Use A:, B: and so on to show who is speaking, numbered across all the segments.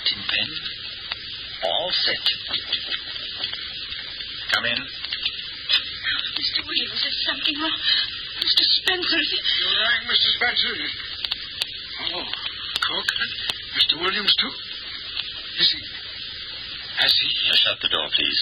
A: writing pen. All set. Come in.
B: Mr. Williams, is something wrong? Mr. Spencer, is it?
C: You rang, Mr. Spencer? Oh, Cook? Mr. Williams, too? Is he? Has he?
A: Shut the door, please.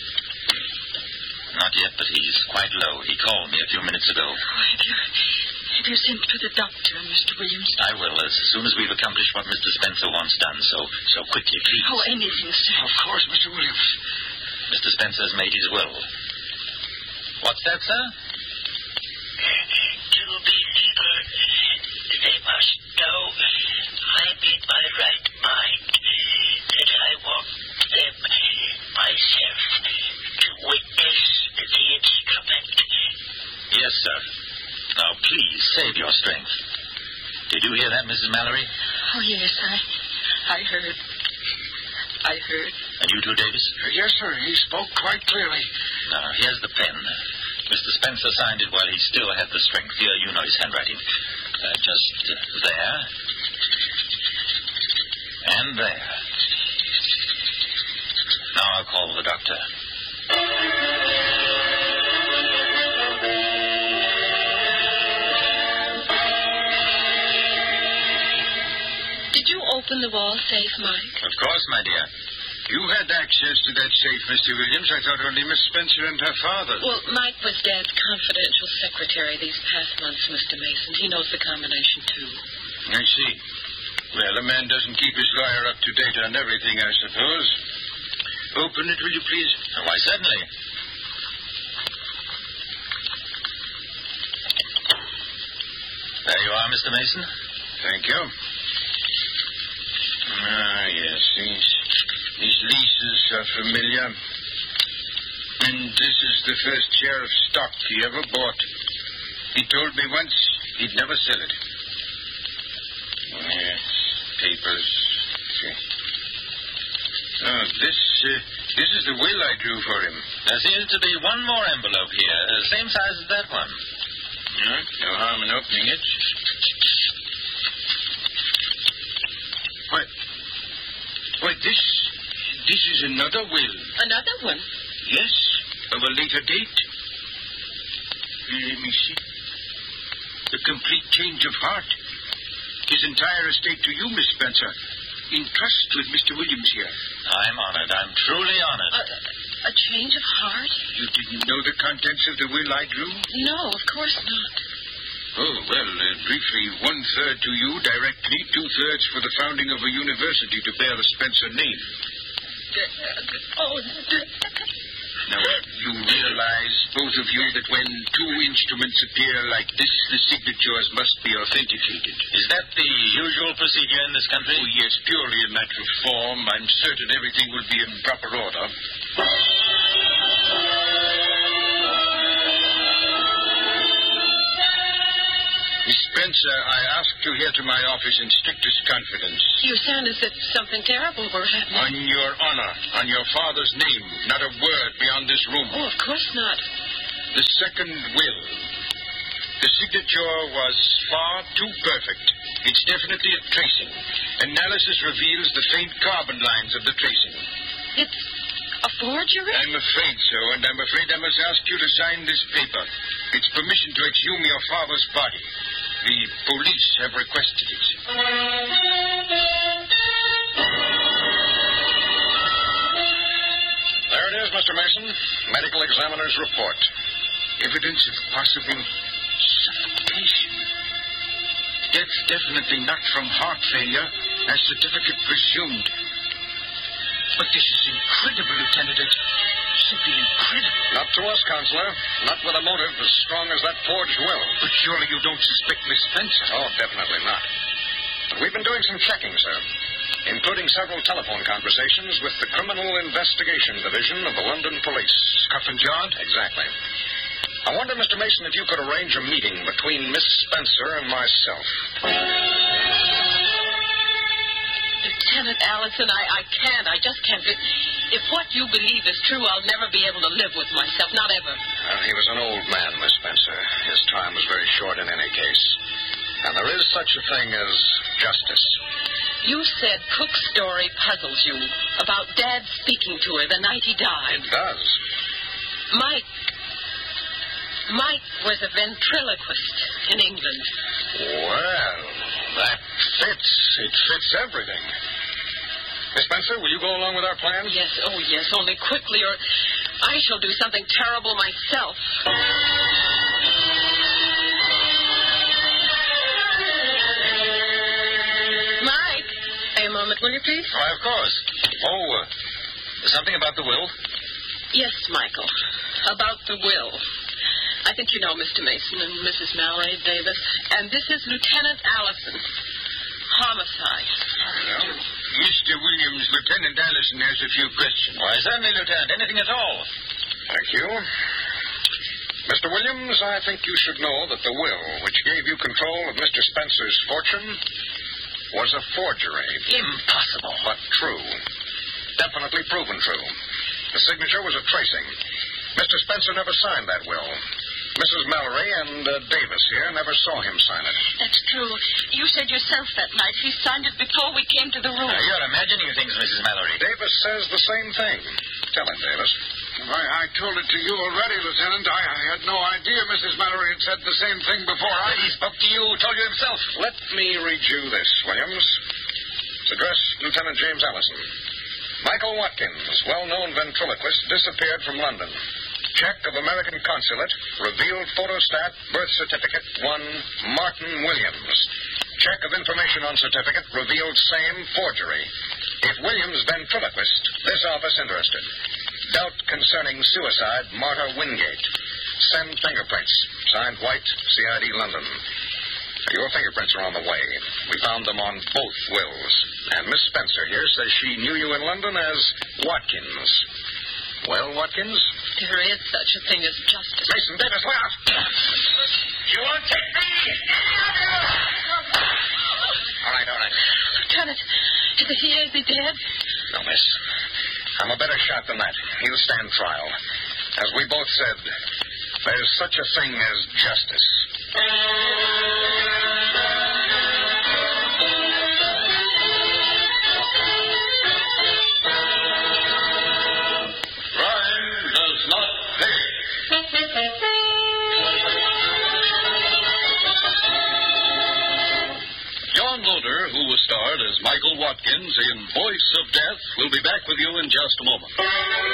A: Not yet, but he's quite low. He called me a few minutes ago.
B: Have you sent for the doctor, Mr. Williams?
A: I will, as soon as we've accomplished what Mr. Spencer wants done. So quickly, please.
B: Oh, anything, sir.
C: Of course, Mr. Williams.
A: Mr. Spencer's made his will. What's that, sir?
D: To be legal, they must know I'm in my right mind, that I want them myself to witness the instrument.
A: Yes, sir. Now, please, save your strength. Did you hear that, Mrs. Mallory?
B: Oh, yes, I heard. I heard.
A: And you too, Davis?
C: Yes, sir. He spoke quite clearly.
A: Now, here's the pen. Mr. Spencer signed it while he still had the strength. Here, you know his handwriting. Just there. And there. Now I'll call the doctor.
B: Did you open the wall safe, Mike?
A: Of course, my dear.
C: You had access to that safe, Mr. Williams. I thought only Miss Spencer and her father.
B: Well, Mike was Dad's confidential secretary these past months, Mr. Mason. He knows the combination, too.
C: I see. Well, a man doesn't keep his lawyer up to date on everything, I suppose. Open it, will you, please?
A: Why, certainly. There you are, Mr. Mason.
C: Thank you. Ah, yes. These leases are familiar. And this is the first share of stock he ever bought. He told me once he'd never sell it. Yes, papers. Oh, this is the will I drew for him.
A: There seems to be one more envelope here, same size as that one.
C: Yeah, no harm in opening it. Why, this is another will.
B: Another one?
C: Yes, of a later date. Let me see. A complete change of heart. His entire estate to you, Miss Spencer. In trust with Mr. Williams here.
A: I'm honored. I'm truly honored.
B: A change of heart?
C: You didn't know the contents of the will I drew?
B: No, of course not.
C: Oh, well, briefly, 1/3 to you directly, 2/3 for the founding of a university to bear the Spencer name. Now, you realize, both of you, that when two instruments appear like this, the signatures must be authenticated.
A: Is that the usual procedure in this country?
C: Oh, yes, purely a matter of form. I'm certain everything will be in proper order. Miss Spencer, I asked you here to my office in strictest confidence.
B: You sound as if something terrible were happening.
C: On your honor, on your father's name, not a word beyond this room.
B: Oh, of course not.
C: The second will. The signature was far too perfect. It's definitely a tracing. Analysis reveals the faint carbon lines of the tracing.
B: It's a forgery?
C: I'm afraid so, and I'm afraid I must ask you to sign this paper. It's permission to exhume your father's body. The police have requested it.
E: There it is, Mr. Mason. Medical examiner's report.
C: Evidence of possible suffocation. Death definitely not from heart failure, as certificate presumed. But this is incredible, Lieutenant. It's simply incredible.
E: Not to us, Counselor. Not with a motive as strong as that forged will.
C: But surely you don't suspect Miss Spencer?
E: Oh, definitely not. But we've been doing some checking, sir, including several telephone conversations with the Criminal Investigation Division of the London Police.
C: Scotland Yard?
E: Exactly. I wonder, Mr. Mason, if you could arrange a meeting between Miss Spencer and myself.
B: Lieutenant Allison, I can't. I just can't. If what you believe is true, I'll never be able to live with myself. Not ever.
E: Well, he was an old man, Miss Spencer. His time was very short in any case. And there is such a thing as justice.
B: You said Cook's story puzzles you about Dad speaking to her the night he died.
E: It does.
B: Mike was a ventriloquist in England.
E: Well, that fits. It fits everything. Miss Spencer, will you go along with our plans?
B: Yes, only quickly, or I shall do something terrible myself. Mike, a moment, will you please?
A: Why, of course. Something about the will?
B: Yes, Michael, about the will. I think you know Mr. Mason and Mrs. Mallory Davis. And this is Lieutenant Allison. Homicide.
C: Mr. Williams, Lieutenant Allison has a few questions.
A: Why, certainly, Lieutenant. Anything at all.
E: Thank you. Mr. Williams, I think you should know that the will which gave you control of Mr. Spencer's fortune was a forgery.
A: Impossible.
E: But true. Definitely proven true. The signature was a tracing. Mr. Spencer never signed that will. Mrs. Mallory and Davis here never saw him sign it.
B: That's true. You said yourself that night he signed it before we came to the room.
A: You're imagining things, Mrs. Mallory.
E: Davis says the same thing. Tell him, Davis.
C: I told it to you already, Lieutenant. I had no idea Mrs. Mallory had said the same thing before.
A: He spoke to you, told you himself.
E: Let me read you this, Williams. It's addressed Lieutenant James Allison. Michael Watkins, well-known ventriloquist, disappeared from London. Check of American Consulate, revealed photostat, birth certificate, 1 Martin Williams. Check of information on certificate, revealed same forgery. If Williams ventriloquist, this office interested. Doubt concerning suicide, Martha Wingate. Send fingerprints. Signed White, CID London. Your fingerprints are on the way. We found them on both wills. And Miss Spencer here says she knew you in London as Watkins. Well, Watkins?
B: There is such a thing as justice.
E: Mason Davis, look out!
C: You won't take me!
E: All right.
B: Lieutenant, is he dead?
E: No, miss. I'm a better shot than that. He'll stand trial. As we both said, there's such a thing as justice.
F: Who was starred as Michael Watkins in Voice of Death, will be back with you in just a moment.